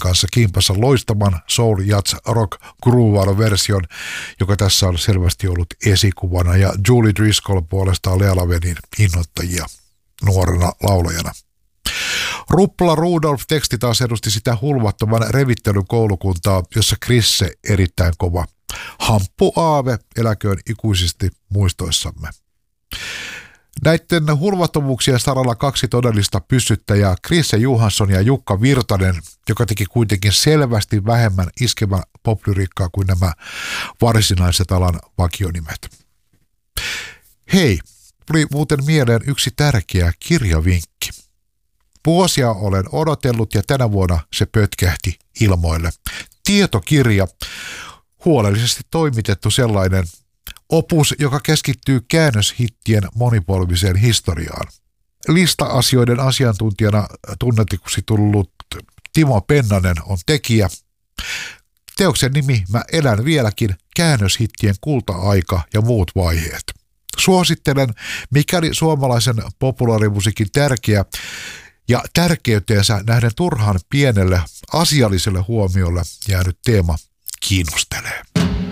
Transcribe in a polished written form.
kanssa kimpassa loistaman soul, jazz, rock, groove-version, joka tässä on selvästi ollut esikuvana, ja Julie Driscoll puolestaan Lea Lavenin innoittajia nuorena laulajana. Ruppla Rudolph teksti taas edusti sitä hulvattoman revittelykoulukuntaa, jossa Krisse erittäin kova. Hamppu Aave eläköön ikuisesti muistoissamme. Näiden hulvattomuuksien saralla kaksi todellista pysyttäjää, Krisse Johansson ja Jukka Virtanen, joka teki kuitenkin selvästi vähemmän iskevän poplyriikkaa kuin nämä varsinaiset alan vakionimet. Hei, tuli muuten mieleen yksi tärkeä kirjavinkki. Vuosia olen odotellut ja tänä vuonna se pötkähti ilmoille. Tietokirja, huolellisesti toimitettu sellainen opus, joka keskittyy käännöshittien monipolviseen historiaan. Lista-asioiden asiantuntijana tunnetuksi tullut Timo Pennanen on tekijä. Teoksen nimi Mä elän vieläkin, käännöshittien kulta-aika ja muut vaiheet. Suosittelen, mikäli suomalaisen populaarimusiikin tärkeä ja tärkeyteensä nähden turhaan pienelle asialliselle huomiolle jäänyt teema kiinnostelee.